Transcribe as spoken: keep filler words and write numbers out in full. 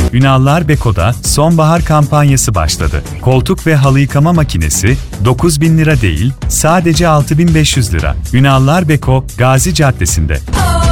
Ünallar Beko'da sonbahar kampanyası başladı. Koltuk ve halı yıkama makinesi dokuz bin lira değil, sadece altı bin beş yüz lira. Ünallar Beko, Gazi Caddesi'nde.